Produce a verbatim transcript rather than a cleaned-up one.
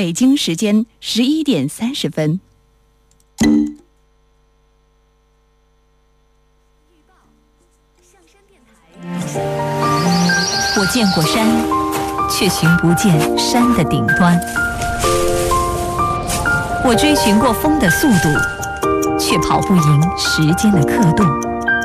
北京时间十一点三十分。 我见过山，却寻不见山的顶端；我追寻过风的速度，却跑不赢时间的刻度。